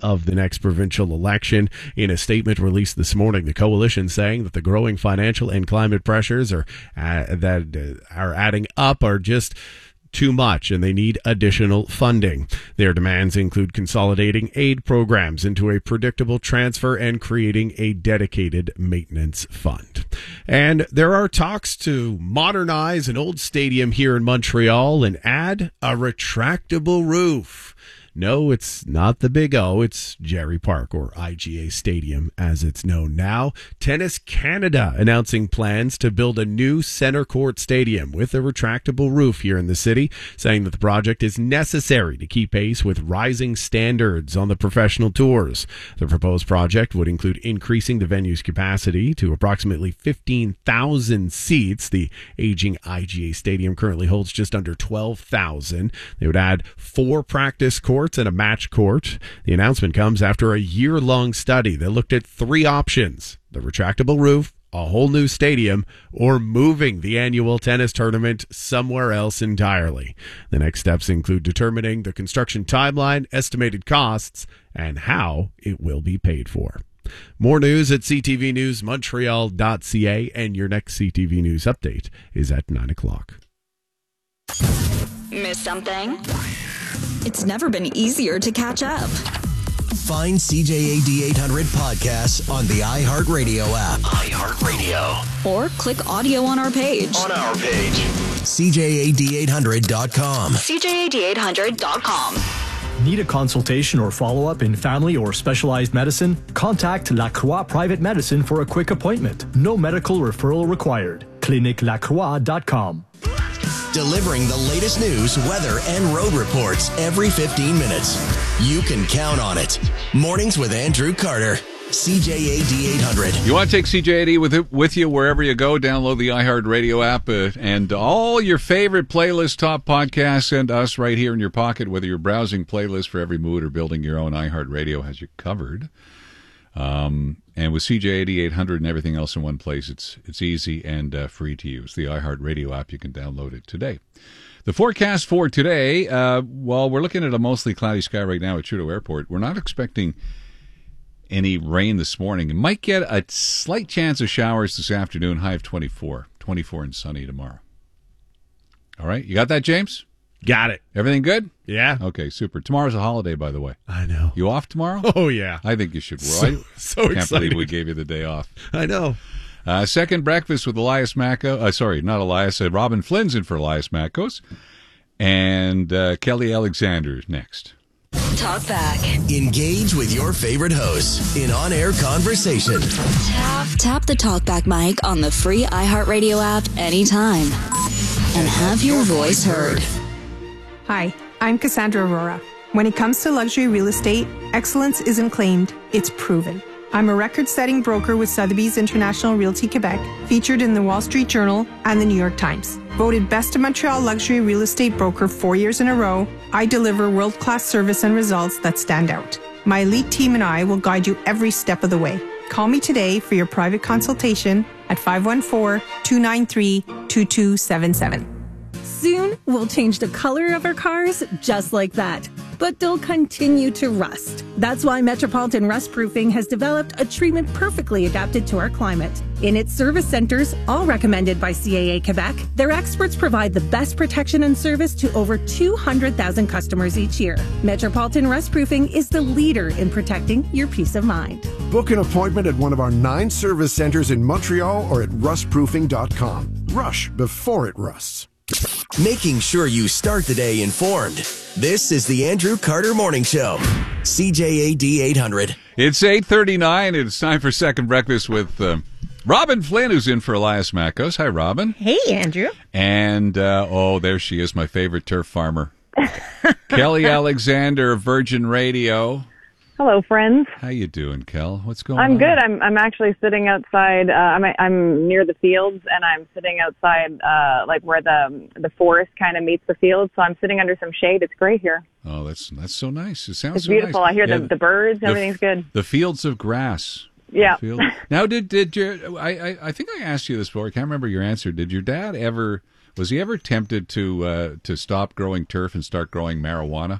of the next provincial election. In a statement released this morning, the coalition saying that the growing financial and climate pressures that are adding up are just too much, and they need additional funding. Their demands include consolidating aid programs into a predictable transfer and creating a dedicated maintenance fund. And there are talks to modernize an old stadium here in Montreal and add a retractable roof. No, it's not the Big O. It's Jerry Park, or IGA Stadium, as it's known now. Tennis Canada announcing plans to build a new center court stadium with a retractable roof here in the city, saying that the project is necessary to keep pace with rising standards on the professional tours. The proposed project would include increasing the venue's capacity to approximately 15,000 seats. The aging IGA Stadium currently holds just under 12,000. They would add 4 practice courts and a match court. The announcement comes after a year-long study that looked at 3 options: the retractable roof, a whole new stadium, or moving the annual tennis tournament somewhere else entirely. The next steps include determining the construction timeline, estimated costs, and how it will be paid for. More news at ctvnewsmontreal.ca, and your next CTV News update is at 9 o'clock. Miss something? It's never been easier to catch up. Find CJAD 800 podcasts on the iHeartRadio app. iHeartRadio. Or click audio on our page. CJAD800.com. CJAD800.com. Need a consultation or follow-up in family or specialized medicine? Contact La Croix Private Medicine for a quick appointment. No medical referral required. ClinicLaCroix.com. Delivering the latest news, weather, and road reports every 15 minutes. You can count on it. Mornings with Andrew Carter. CJAD 800. You want to take CJAD with you wherever you go? Download the iHeartRadio app and all your favorite playlists, top podcasts, and us right here in your pocket. Whether you're browsing playlists for every mood or building your own, iHeartRadio has you covered. And with CJAD 800 and everything else in one place, it's easy and free to use. The iHeartRadio app, you can download it today. The forecast for today, well, we're looking at a mostly cloudy sky right now at Trudeau Airport. We're not expecting any rain this morning. It might get a slight chance of showers this afternoon, high of 24 and sunny tomorrow. All right, you got that, James? Got it. Everything good? Yeah. Okay, super. Tomorrow's a holiday, by the way. I know. You off tomorrow? Oh, yeah. I think you should. So I can't excited. believe we gave you the day off. I know. Second breakfast with Elias Macko. Sorry, not Elias. Robin Flynn's in for Elias Mackos. And Kelly Alexander is next. Talk back. Engage with your favorite hosts in on-air conversation. Tap the TalkBack mic on the free iHeartRadio app anytime. And have your voice heard. Hi, I'm Cassandra Aurora. When it comes to luxury real estate, excellence isn't claimed, it's proven. I'm a record-setting broker with Sotheby's International Realty Quebec, featured in the Wall Street Journal and the New York Times. Voted Best of Montreal Luxury Real Estate Broker 4 years in a row, I deliver world-class service and results that stand out. My elite team and I will guide you every step of the way. Call me today for your private consultation at 514-293-2277. Soon, we'll change the color of our cars just like that. But they'll continue to rust. That's why Metropolitan Rust Proofing has developed a treatment perfectly adapted to our climate. In its service centers, all recommended by CAA Quebec, their experts provide the best protection and service to over 200,000 customers each year. Metropolitan Rust Proofing is the leader in protecting your peace of mind. Book an appointment at one of our 9 service centers in Montreal or at rustproofing.com. Rush before it rusts. Making sure you start the day informed. This is the Andrew Carter Morning Show. CJAD 800. It's 8:39. It's time for Second Breakfast with Robin Flynn, who's in for Elias Mackos. Hi, Robin. Hey, Andrew. And, there she is, my favorite turf farmer. Kelly Alexander of Virgin Radio. Hello, friends. How you doing, Kel? What's going on? I'm good. I'm actually sitting outside. I'm near the fields, and I'm sitting outside, like where the forest kind of meets the field. So I'm sitting under some shade. It's great here. Oh, that's so nice. It sounds It's so beautiful. nice. I hear the birds. Everything's good. The fields of grass. Yeah. Now, did your? I think I asked you this before. I can't remember your answer. Did your dad ever? Was he ever tempted to stop growing turf and start growing marijuana?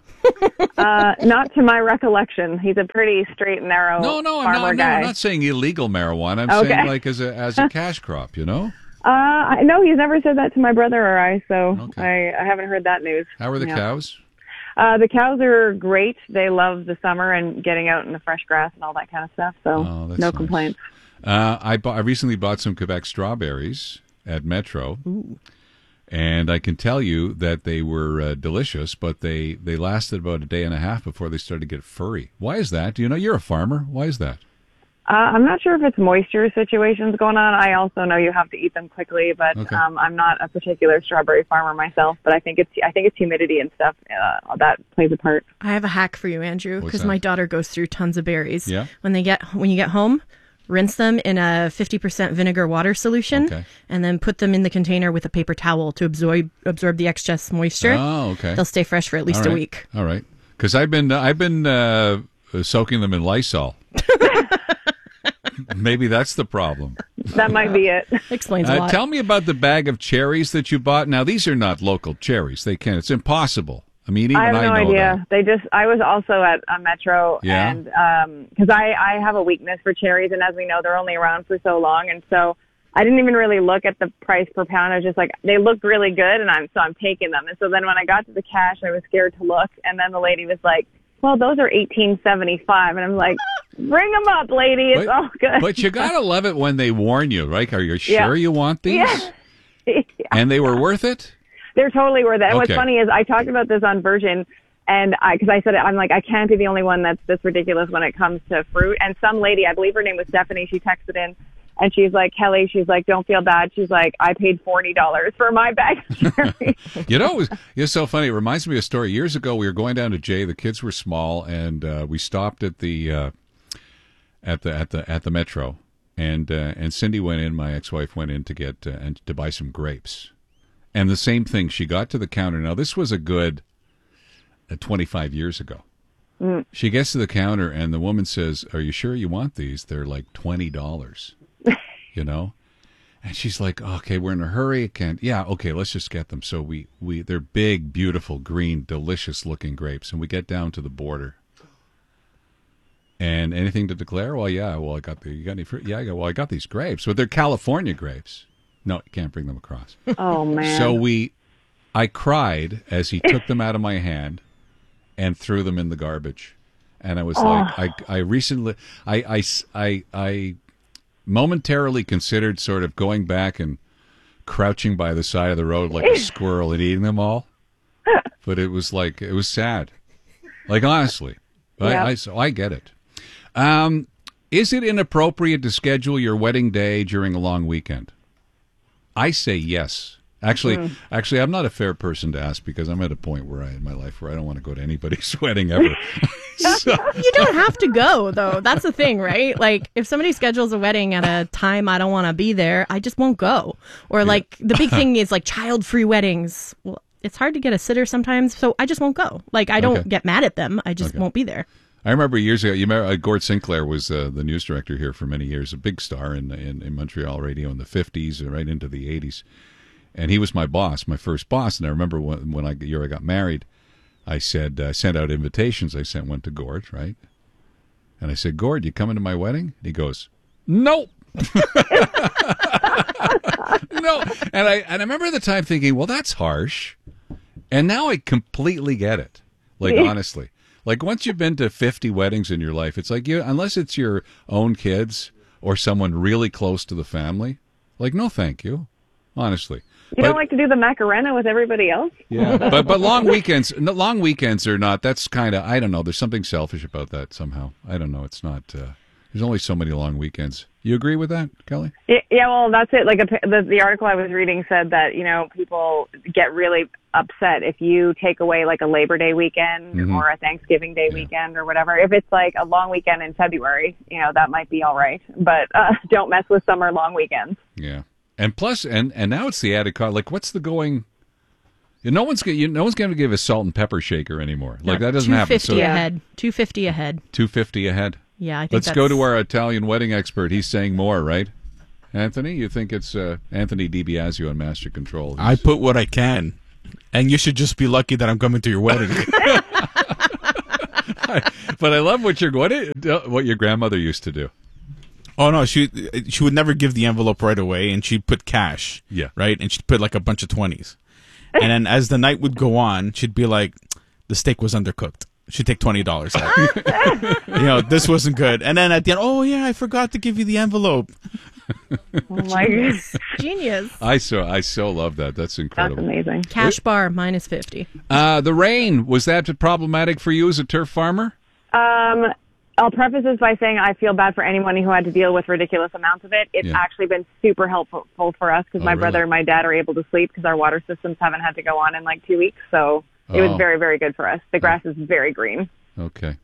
Not to my recollection. He's a pretty straight and narrow farmer guy. I'm not saying illegal marijuana. I'm saying like as a cash crop, you know? No, he's never said that to my brother or I, so I haven't heard that news. How are the cows? The cows are great. They love the summer and getting out in the fresh grass and all that kind of stuff, so no complaints. I recently bought some Quebec strawberries at Metro. Ooh. And I can tell you that they were delicious, but they lasted about a day and a half before they started to get furry. Why is that? Do you know, you're a farmer. Why is that? I'm not sure if it's moisture situations going on. I also know you have to eat them quickly, but I'm not a particular strawberry farmer myself. But I think it's humidity and stuff that plays a part. I have a hack for you, Andrew, because that? my daughter goes through tons of berries. Yeah. When you get home, rinse them in a 50% vinegar water solution, and then put them in the container with a paper towel to absorb the excess moisture. Oh, okay. They'll stay fresh for at least a week. All right, because I've been soaking them in Lysol. Maybe that's the problem. That might be it. Explains a lot. Tell me about the bag of cherries that you bought. Now, these are not local cherries. It's impossible. I mean, even I have no know idea. that. I was also at Metro, Yeah. and because I have a weakness for cherries, and as we know, they're only around for so long, and so I didn't even really look at the price per pound. I was just like, they look really good, and I'm taking them. And so then when I got to the cash, I was scared to look, and then the lady was like, well, those are $18.75, and I'm like, bring them up, lady. It's all good. But you gotta love it when they warn you, right? Are you sure you want these? Yeah. And they were worth it? They're totally worth it. And what's Okay. funny is I talked about this on Virgin, and because I said it, I'm like, I can't be the only one that's this ridiculous when it comes to fruit. And some lady, I believe her name was Stephanie, she texted in, and she's like, Kelly, she's like, don't feel bad. She's like, I paid $40 for my bag of cherries. You know, it's so funny. It reminds me of a story. Years ago, we were going down to Jay. The kids were small, and we stopped at the Metro, and Cindy went in. My ex-wife went in to get and to buy some grapes, and the same thing. She got to the counter. Now, this was a good 25 years ago. She gets to the counter, and the woman says, "Are you sure you want these? They're like $20." You know. And she's like, okay, we're in a hurry. Let's just get them. So they're big, beautiful, green, delicious looking grapes. And we get down to the border. And anything to declare? Well, yeah. Well, you got any fruit? Yeah, I got these grapes. But they're California grapes. No, you can't bring them across. Oh, man. So I cried as he took them out of my hand and threw them in the garbage. And I was like, I momentarily considered sort of going back and crouching by the side of the road like a squirrel and eating them all. But it was sad. Like, honestly. So I get it. Is it inappropriate to schedule your wedding day during a long weekend? I say yes. Actually, I'm not a fair person to ask because I'm at a point in my life where I don't want to go to anybody's wedding ever. So. You don't have to go, though. That's the thing, right? Like, if somebody schedules a wedding at a time I don't want to be there, I just won't go. Or, like, the big thing is, like, child-free weddings. Well, it's hard to get a sitter sometimes, so I just won't go. Like, I don't get mad at them. I just won't be there. I remember years ago, Gord Sinclair was the news director here for many years, a big star in Montreal radio in the 50s and right into the 80s. And he was my boss, my first boss. And I remember when I got married, I said, sent out invitations. I sent one to Gord, right? And I said, Gord, you coming to my wedding? And he goes, nope. No. And I remember at the time thinking, well, that's harsh. And now I completely get it. Like, honestly. Like, once you've been to 50 weddings in your life, it's like, unless it's your own kids or someone really close to the family, like, no thank you. Honestly. You don't like to do the Macarena with everybody else? Yeah, but long weekends are not. That's kind of, I don't know. There's something selfish about that somehow. I don't know. It's not. There's only so many long weekends. You agree with that, Kelly? Yeah, well, that's it. Like the article I was reading said that people get really upset if you take away like a Labor Day weekend or a Thanksgiving Day weekend or whatever. If it's like a long weekend in February, that might be all right. But don't mess with summer long weekends. Yeah. And plus, and now it's the added cost. Like, what's the going? No one's going to give a salt and pepper shaker anymore. Like, that doesn't happen. $250 ahead. $250 ahead. $250 ahead. Yeah, I think Let's go to our Italian wedding expert. He's saying more, right? Anthony, you think it's Anthony DiBiasio on Master Control? I put what I can, and you should just be lucky that I'm coming to your wedding. But I love what your grandmother used to do. Oh no, she would never give the envelope right away, and she'd put cash. Yeah. Right, and she'd put like a bunch of 20s, and then as the night would go on, she'd be like, "The steak was undercooked." She'd take $20 out. This wasn't good, and then at the end, oh yeah, I forgot to give you the envelope. Oh my goodness. Genius. I so love that. That's incredible. That's amazing. Cash bar minus 50. The rain, was that problematic for you as a turf farmer? I'll preface this by saying I feel bad for anyone who had to deal with ridiculous amounts of it. It's actually been super helpful for us because my brother and my dad are able to sleep because our water systems haven't had to go on in like 2 weeks. So it was very, very good for us. The grass is very green. Okay.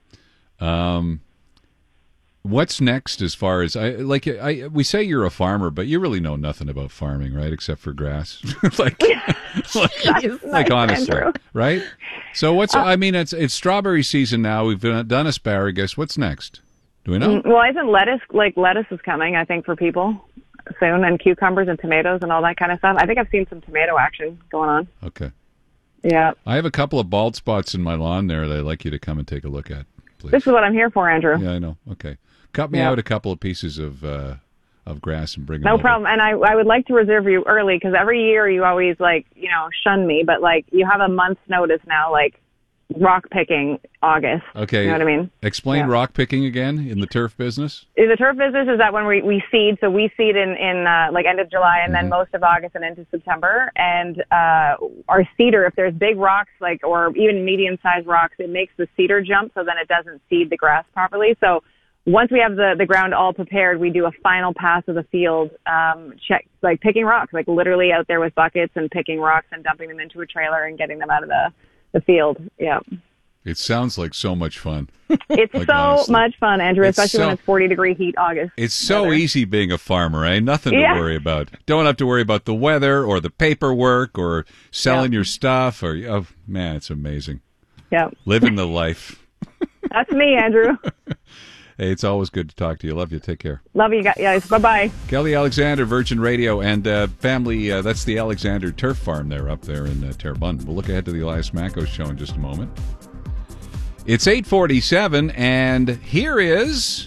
What's next as far as we say you're a farmer, but you really know nothing about farming, right? Except for grass. like honestly, Andrew. Right? So it's strawberry season now. We've done asparagus. What's next? Do we know? Well, I think lettuce is coming, I think, for people soon, and cucumbers and tomatoes and all that kind of stuff. I think I've seen some tomato action going on. Okay. Yeah. I have a couple of bald spots in my lawn there that I'd like you to come and take a look at, please. This is what I'm here for, Andrew. Yeah, I know. Okay. Cut me out a couple of pieces of grass and bring them No over. problem. And I would like to reserve you early because every year you always shun me, but you have a month's notice now, rock picking August. Okay. You know what I mean? Explain rock picking again in the turf business. The turf business is that when we seed, so we seed in end of July and then most of August and into September. And our seeder, if there's big rocks or even medium-sized rocks, it makes the seeder jump so then it doesn't seed the grass properly. So once we have the ground all prepared, we do a final pass of the field, picking rocks, literally out there with buckets and picking rocks and dumping them into a trailer and getting them out of the field. Yeah. It sounds like so much fun. It's honestly, much fun, Andrew, especially when it's 40-degree heat August. It's so easy being a farmer, eh? Nothing to worry about. Don't have to worry about the weather or the paperwork or selling your stuff. Oh, man, it's amazing. Yeah. Living the life. That's me, Andrew. Hey, it's always good to talk to you. Love you. Take care. Love you guys. Bye-bye. Kelly Alexander, Virgin Radio, and family, that's the Alexander Turf Farm there up there in Terrebonne. We'll look ahead to the Elias Macos show in just a moment. It's 8:47, and here is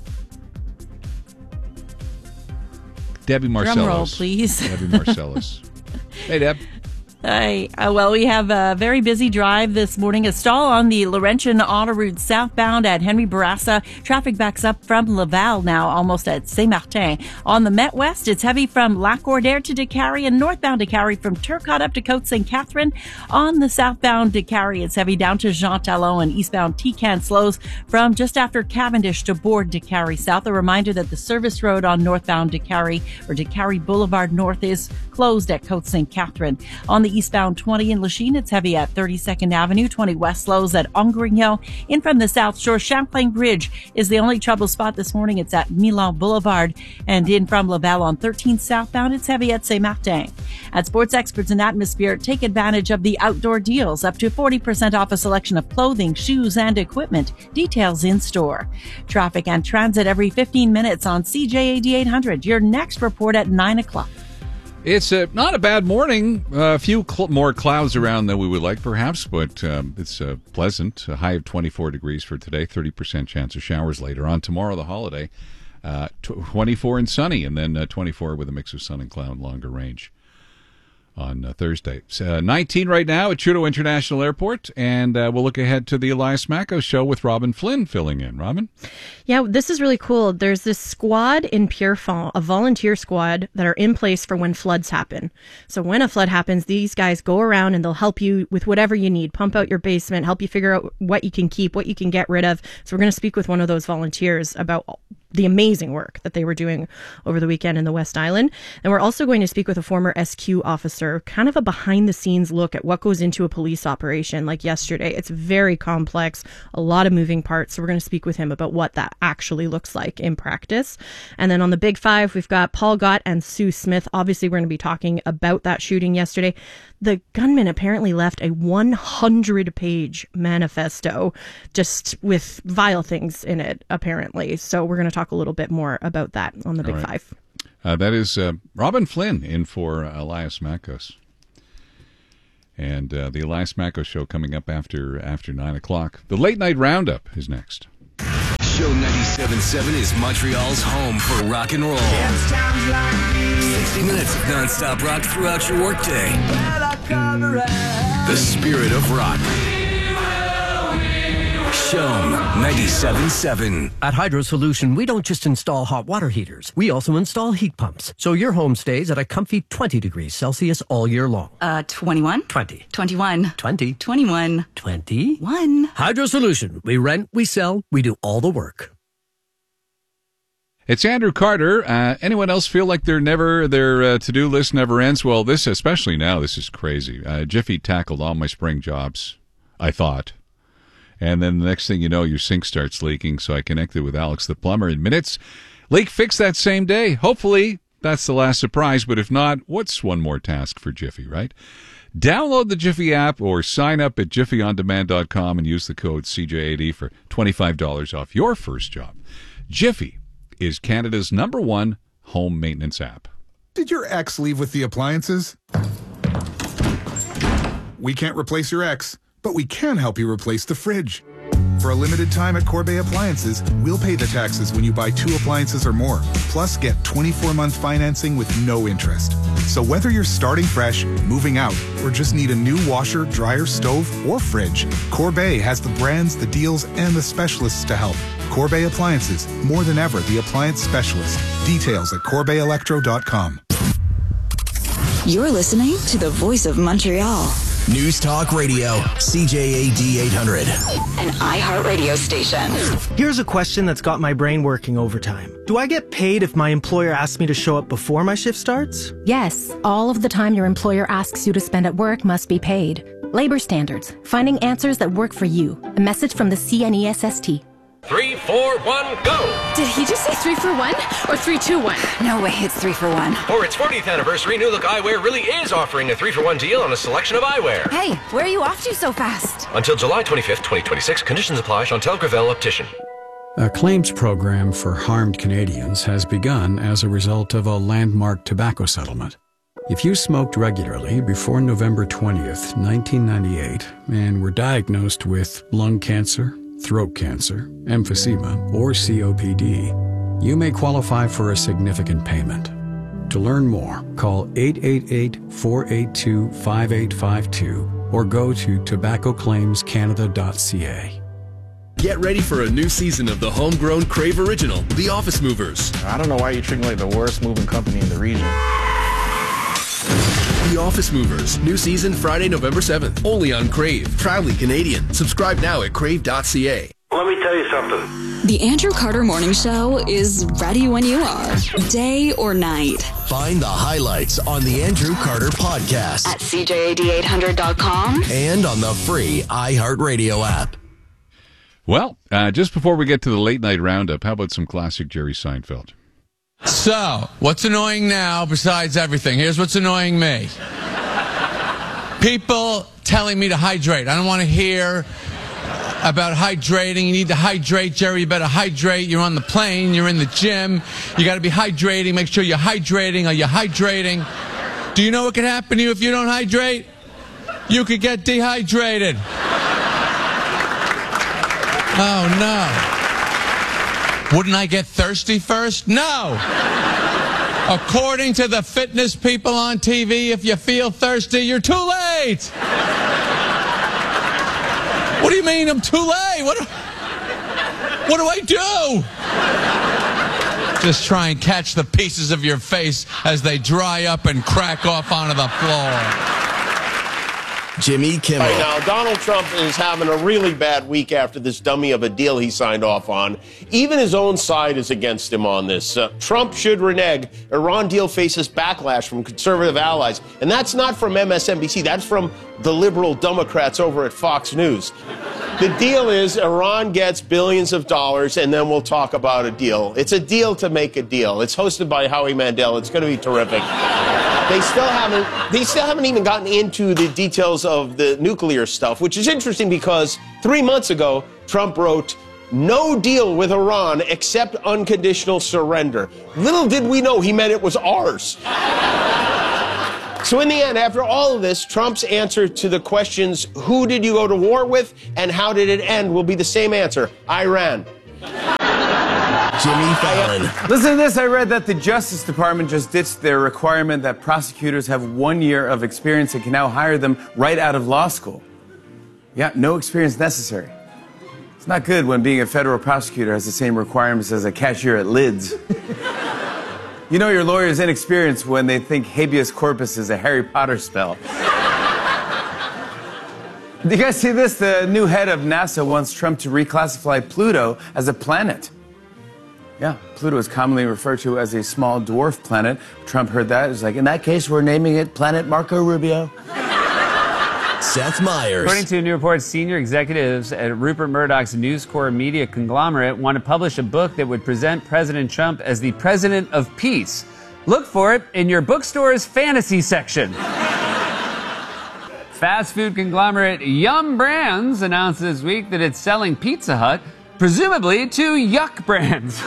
Debbie Marcellus. Drum roll, please. Debbie Marcellus. Hey, Deb. Hi. Well, we have a very busy drive this morning. A stall on the Laurentian Autoroute southbound at Henry Bourassa. Traffic backs up from Laval now, almost at Saint-Martin. On the Met West, it's heavy from Lac-Cordaire to Décarie and northbound Décarie from Turcotte up to Côte-Sainte-Catherine. On the southbound Décarie, it's heavy down to Jean Talon, and eastbound Tecan slows from just after Cavendish to Bourg Décarie South. A reminder that the service road on northbound Décarie or Décarie Boulevard North is closed at Côte-Sainte-Catherine. On the eastbound 20 in Lachine, it's heavy at 32nd Avenue. 20 west slows at Ongrignon. In from the South Shore, Champlain Bridge is the only trouble spot this morning. It's at Milan Boulevard. And in from Laval on 13 southbound, it's heavy at Saint-Martin. At Sports Experts in Atmosphere, take advantage of the outdoor deals. Up to 40% off a selection of clothing, shoes, and equipment. Details in store. Traffic and transit every 15 minutes on CJAD 800. Your next report at 9 o'clock. It's not a bad morning. A few more clouds around than we would like, perhaps, but it's pleasant. A high of 24 degrees for today, 30% chance of showers later on. Tomorrow, the holiday, 24 and sunny, and then 24 with a mix of sun and cloud, longer range on Thursday. 19 right now at Trudeau International Airport, and we'll look ahead to the Elias Macos show with Robin Flynn filling in. Robin? Yeah, this is really cool. There's this squad in Pierrefonds, a volunteer squad that are in place for when floods happen. So when a flood happens, these guys go around and they'll help you with whatever you need, pump out your basement, help you figure out what you can keep, what you can get rid of. So we're going to speak with one of those volunteers about the amazing work that they were doing over the weekend in the West Island. And we're also going to speak with a former SQ officer, kind of a behind the scenes look at what goes into a police operation like yesterday. It's very complex, a lot of moving parts. So we're going to speak with him about what that actually looks like in practice. And then on the Big Five, we've got Paul Gott and Sue Smith. Obviously, we're going to be talking about that shooting yesterday. The gunman apparently left a 100-page manifesto just with vile things in it, apparently. So we're going to talk a little bit more about that on the Big Five. That is Robin Flynn in for Elias Macos. And the Elias Macco Show coming up after 9 o'clock. The Late Night Roundup is next. Show 97.7 is Montreal's home for rock and roll. 60 minutes of non-stop rock throughout your workday. The spirit of rock. Show 97.7. At Hydro Solution, we don't just install hot water heaters. We also install heat pumps. So your home stays at a comfy 20 degrees Celsius all year long. 21. 20. 21. 20. 21. 21. Hydro Solution. We rent, we sell, we do all the work. It's Andrew Carter. Anyone else feel like their to-do list never ends? Well, this, especially now, this is crazy. Jiffy tackled all my spring jobs, I thought. And then the next thing you know, your sink starts leaking, so I connected with Alex the plumber in minutes. Leak fixed that same day. Hopefully, that's the last surprise, but if not, what's one more task for Jiffy, right? Download the Jiffy app or sign up at jiffyondemand.com and use the code CJAD for $25 off your first job. Jiffy is Canada's #1 home maintenance app. Did your ex leave with the appliances? We can't replace your ex, but we can help you replace the fridge. For a limited time at Corbeil Appliances, we'll pay the taxes when you buy 2 appliances or more. Plus, get 24-month financing with no interest. So whether you're starting fresh, moving out, or just need a new washer, dryer, stove, or fridge, Corbeil has the brands, the deals, and the specialists to help. Corbeil Appliances, more than ever the appliance specialist. Details at CorbeilElectro.com. You're listening to the voice of Montreal. News Talk Radio, CJAD 800. An iHeartRadio station. Here's a question that's got my brain working overtime. Do I get paid if my employer asks me to show up before my shift starts? Yes, all of the time your employer asks you to spend at work must be paid. Labor standards, finding answers that work for you. A message from the CNESST. 3, 4, 1, go! Did he just say 3 for 1 or 3, 2, 1? No way, it's 3 for 1. For its 40th anniversary, New Look Eyewear really is offering a 3 for 1 deal on a selection of eyewear. Hey, where are you off to so fast? Until July 25th, 2026, conditions apply. Chantal Gravel, Optician. A claims program for harmed Canadians has begun as a result of a landmark tobacco settlement. If you smoked regularly before November 20th, 1998, and were diagnosed with lung cancer, throat cancer, emphysema, or COPD, you may qualify for a significant payment. To learn more, call 888-482-5852 or go to tobaccoclaimscanada.ca. Get ready for a new season of the homegrown Crave original, The Office Movers. I don't know why you treat me like the worst moving company in the region. The Office Movers. New season Friday, November 7th. Only on Crave. Proudly Canadian. Subscribe now at crave.ca. Let me tell you something. The Andrew Carter Morning Show is ready when you are, day or night. Find the highlights on the Andrew Carter podcast At CJAD800.com and on the free iHeartRadio app. Well, just before we get to the Late Night Roundup, how about some classic Jerry Seinfeld? So, what's annoying now besides everything? Here's what's annoying me. People telling me to hydrate. I don't want to hear about hydrating. You need to hydrate, Jerry. You better hydrate. You're on the plane. You're in the gym. You got to be hydrating. Make sure you're hydrating. Are you hydrating? Do you know what could happen to you if you don't hydrate? You could get dehydrated. Oh, no. Wouldn't I get thirsty first? No. According to the fitness people on TV, if you feel thirsty, you're too late. What do you mean I'm too late? What do I do? Just try and catch the pieces of your face as they dry up and crack off onto the floor. Jimmy Kimmel. Right now, Donald Trump is having a really bad week after this dummy of a deal he signed off on. Even his own side is against him on this. Trump should renege. Iran deal faces backlash from conservative allies. And that's not from MSNBC. That's from the liberal Democrats over at Fox News. The deal is Iran gets billions of dollars, and then we'll talk about a deal. It's a deal to make a deal. It's hosted by Howie Mandel. It's going to be terrific. They still haven't even gotten into the details of the nuclear stuff, which is interesting because 3 months ago, Trump wrote, "No deal with Iran except unconditional surrender." Little did we know he meant it was ours. So in the end, after all of this, Trump's answer to the questions, who did you go to war with and how did it end, will be the same answer, Iran. Jimmy Fallon. Listen to this. I read that the Justice Department just ditched their requirement that prosecutors have 1 year of experience and can now hire them right out of law school. Yeah, no experience necessary. It's not good when being a federal prosecutor has the same requirements as a cashier at Lids. You know your lawyer is inexperienced when they think habeas corpus is a Harry Potter spell. Do you guys see this? The new head of NASA wants Trump to reclassify Pluto as a planet. Yeah, Pluto is commonly referred to as a small dwarf planet. Trump heard that. He was like, in that case, we're naming it Planet Marco Rubio. Seth Meyers. According to a new report, senior executives at Rupert Murdoch's News Corp media conglomerate want to publish a book that would present President Trump as the president of peace. Look for it in your bookstore's fantasy section. Fast food conglomerate Yum Brands announced this week that it's selling Pizza Hut, presumably to Yuck Brands.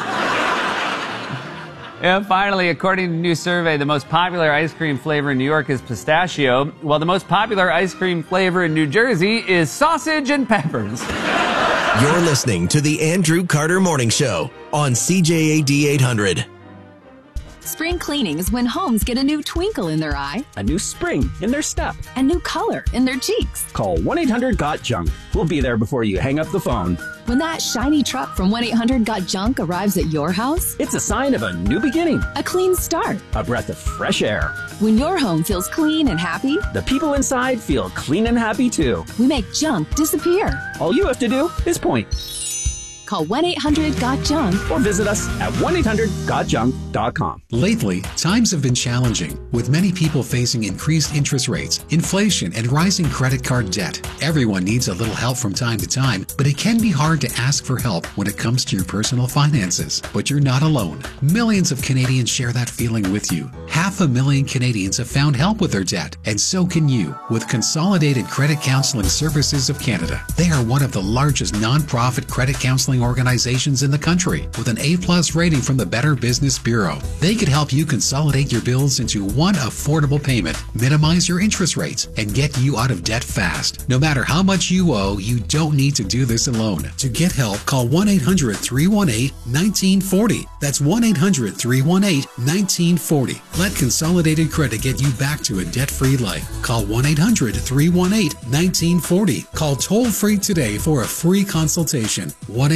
And finally, according to a new survey, the most popular ice cream flavor in New York is pistachio, while the most popular ice cream flavor in New Jersey is sausage and peppers. You're listening to the Andrew Carter Morning Show on CJAD 800. Spring cleaning is when homes get a new twinkle in their eye, a new spring in their step, a new color in their cheeks. Call 1-800-GOT-JUNK. We'll be there before you hang up the phone. When that shiny truck from 1-800-GOT-JUNK arrives at your house, it's a sign of a new beginning, a clean start, a breath of fresh air. When your home feels clean and happy, the people inside feel clean and happy too. We make junk disappear. All you have to do is point. Call 1-800-GOT-JUNK or visit us at 1-800-GOT-JUNK.com. Lately, times have been challenging, with many people facing increased interest rates, inflation, and rising credit card debt. Everyone needs a little help from time to time, but it can be hard to ask for help when it comes to your personal finances. But you're not alone. Millions of Canadians share that feeling with you. 500,000 Canadians have found help with their debt, and so can you with Consolidated Credit Counseling Services of Canada. They are one of the largest non-profit credit counseling organizations in the country with an A+ rating from the Better Business Bureau. They could help you consolidate your bills into one affordable payment, minimize your interest rates, and get you out of debt fast. No matter how much you owe, you don't need to do this alone. To get help, call 1-800-318-1940. That's 1-800-318-1940. Let Consolidated Credit get you back to a debt-free life. Call 1-800-318-1940. Call toll-free today for a free consultation.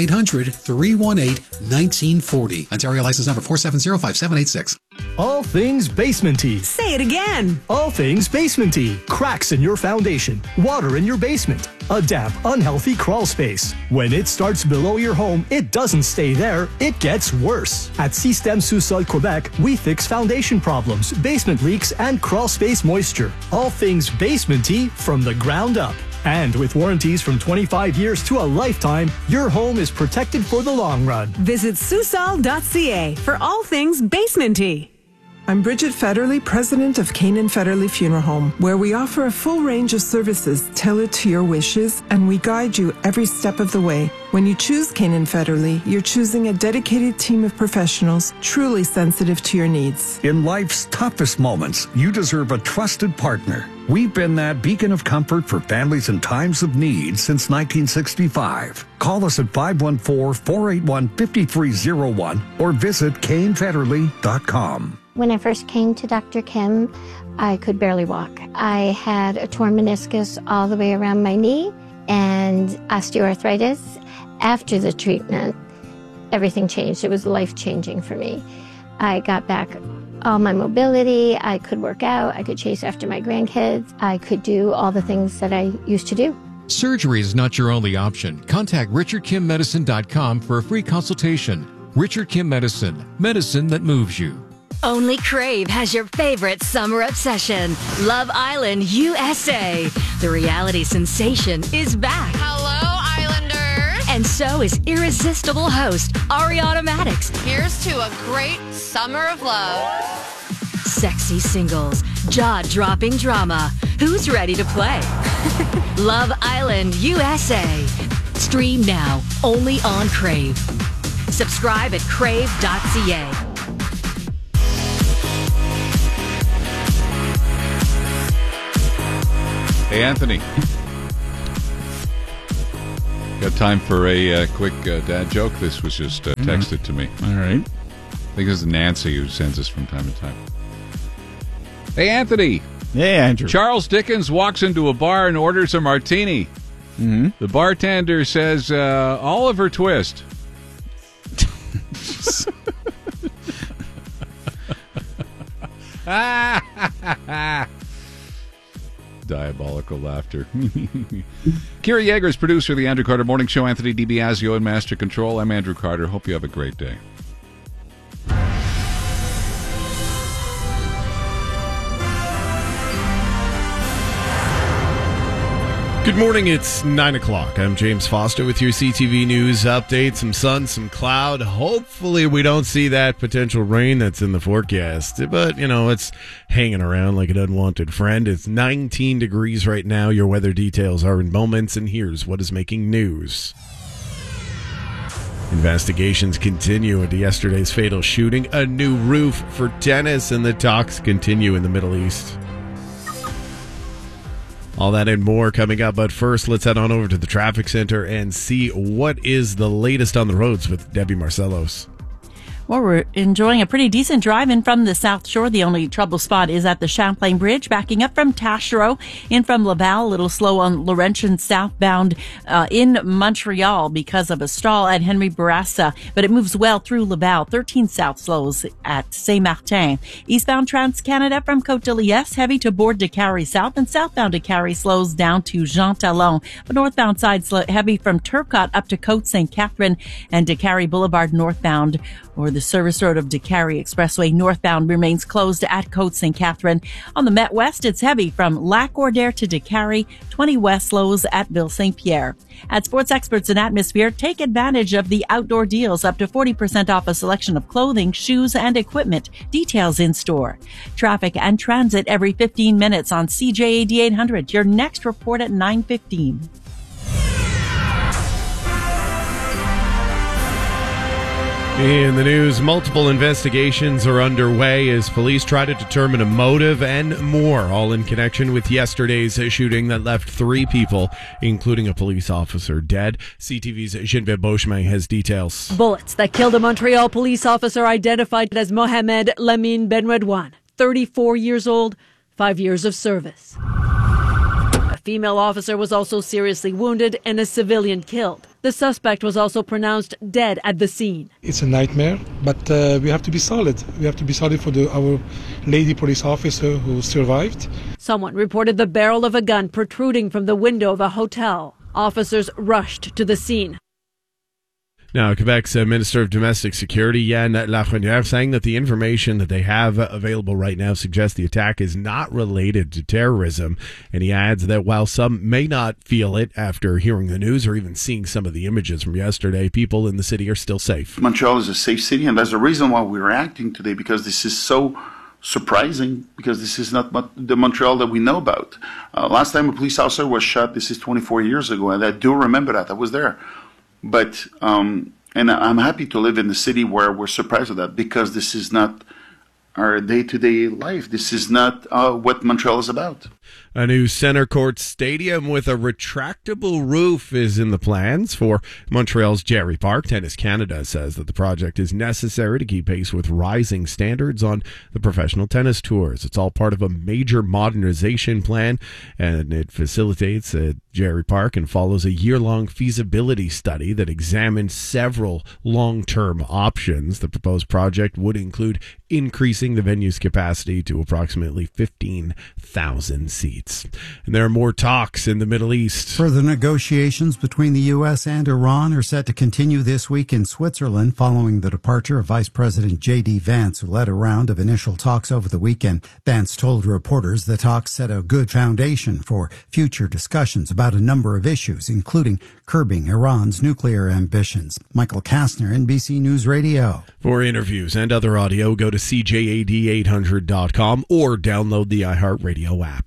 1-800-318-1940. Ontario license number 4705786. All things basementy. Say it again. All things basementy. Cracks in your foundation. Water in your basement. A damp, unhealthy crawl space. When it starts below your home, it doesn't stay there. It gets worse. At Système Sous-Sol Quebec, we fix foundation problems, basement leaks, and crawl space moisture. All things basementy from the ground up. And with warranties from 25 years to a lifetime, your home is protected for the long run. Visit susol.ca for all things basementy. I'm Bridget Federley, president of Canaan Federley Funeral Home, where we offer a full range of services tailored to your wishes, and we guide you every step of the way. When you choose Canaan Federley, you're choosing a dedicated team of professionals truly sensitive to your needs. In life's toughest moments, you deserve a trusted partner. We've been that beacon of comfort for families in times of need since 1965. Call us at 514-481-5301 or visit CaneFederley.com. When I first came to Dr. Kim, I could barely walk. I had a torn meniscus all the way around my knee and osteoarthritis. After the treatment, everything changed. It was life-changing for me. I got back all my mobility. I could work out. I could chase after my grandkids. I could do all the things that I used to do. Surgery is not your only option. Contact RichardKimMedicine.com for a free consultation. Richard Kim Medicine, medicine that moves you. Only Crave has your favorite summer obsession, Love Island USA. The reality sensation is back. Hello, Islanders. And so is irresistible host Ariana Madix. Here's to a great summer of love. Sexy singles, jaw-dropping drama. Who's ready to play? Love Island USA. Stream now, only on Crave. Subscribe at crave.ca. Hey, Anthony. Got time for a quick dad joke? This was just texted to me. All right. I think this is Nancy who sends us from time to time. Hey, Anthony. Hey, Andrew. Charles Dickens walks into a bar and orders a martini. Mm-hmm. The bartender says, Oliver Twist. Diabolical laughter. Kira Yeager is producer of the Andrew Carter Morning Show. Anthony DiBiasio in Master Control. I'm Andrew Carter. Hope you have a great day. Good morning, it's 9 o'clock. I'm James Foster with your CTV News update. Some sun, some cloud. Hopefully we don't see that potential rain that's in the forecast. But, it's hanging around like an unwanted friend. It's 19 degrees right now. Your weather details are in moments, and here's what is making news. Investigations continue into yesterday's fatal shooting. A new roof for tennis, and the talks continue in the Middle East. All that and more coming up, but first, let's head on over to the traffic center and see what is the latest on the roads with Debbie Marcellos. Well, we're enjoying a pretty decent drive in from the South Shore. The only trouble spot is at the Champlain Bridge, backing up from Taschereau, in from Laval, a little slow on Laurentian southbound in Montreal because of a stall at Henry Bourassa, but it moves well through Laval. 13 south slows at Saint-Martin. Eastbound Trans-Canada from Côte-de-Liesse, heavy to Bourg de Carry South, and southbound de Carry slows down to Jean Talon. But northbound side heavy from Turcotte up to Côte St. Catherine and de Carry Boulevard northbound, or the service road of DeCarry Expressway northbound remains closed at Côte St. Catherine. On the Met West, it's heavy from Lac-Ordère to DeCarry, 20 west slows at Ville St. Pierre. At Sports Experts and Atmosphere, take advantage of the outdoor deals, up to 40% off a selection of clothing, shoes, and equipment. Details in store. Traffic and transit every 15 minutes on CJAD 800. Your next report at 9:15. In the news, multiple investigations are underway as police try to determine a motive and more, all in connection with yesterday's shooting that left 3 people, including a police officer, dead. CTV's Geneviève Beauchemin has details. Bullets that killed a Montreal police officer identified as Mohamed Lamine Benredouane, 34 years old, 5 years of service. A female officer was also seriously wounded and a civilian killed. The suspect was also pronounced dead at the scene. It's a nightmare, but we have to be solid. We have to be solid for our lady police officer who survived. Someone reported the barrel of a gun protruding from the window of a hotel. Officers rushed to the scene. Now, Quebec's Minister of Domestic Security, Yann Lafrenière, saying that the information that they have available right now suggests the attack is not related to terrorism. And he adds that while some may not feel it after hearing the news or even seeing some of the images from yesterday, people in the city are still safe. Montreal is a safe city, and that's the reason why we're acting today, because this is so surprising, because this is not the Montreal that we know about. Last time a police officer was shot, this is 24 years ago, and I do remember that. I was there. But, and I'm happy to live in the city where we're surprised at that, because this is not our day-to-day life. This is not what Montreal is about. A new center court stadium with a retractable roof is in the plans for Montreal's Jerry Park. Tennis Canada says that the project is necessary to keep pace with rising standards on the professional tennis tours. It's all part of a major modernization plan, and it facilitates at Jerry Park and follows a year-long feasibility study that examines several long-term options. The proposed project would include increasing the venue's capacity to approximately 15,000 seats. And there are more talks in the Middle East. Further negotiations between the U.S. and Iran are set to continue this week in Switzerland following the departure of Vice President J.D. Vance, who led a round of initial talks over the weekend. Vance told reporters the talks set a good foundation for future discussions about a number of issues, including curbing Iran's nuclear ambitions. Michael Kastner, NBC News Radio. For interviews and other audio, go to CJAD800.com or download the iHeartRadio app.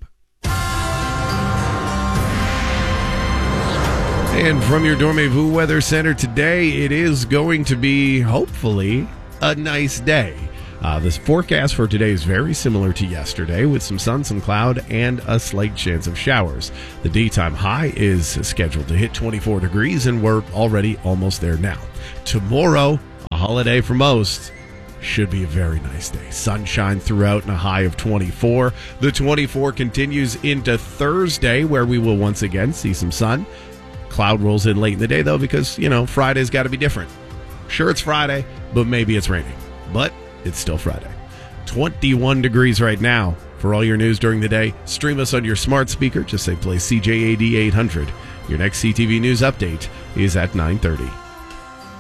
And from your Dormez-vous Weather Center today, it is going to be, hopefully, a nice day. This forecast for today is very similar to yesterday, with some sun, some cloud, and a slight chance of showers. The daytime high is scheduled to hit 24 degrees, and we're already almost there now. Tomorrow, a holiday for most, should be a very nice day. Sunshine throughout and a high of 24. The 24 continues into Thursday, where we will once again see some sun. Cloud rolls in late in the day, though, because, Friday's got to be different. Sure, it's Friday, but maybe it's raining. But it's still Friday. 21 degrees right now. For all your news during the day, stream us on your smart speaker. Just say play CJAD 800. Your next CTV News update is at 9:30.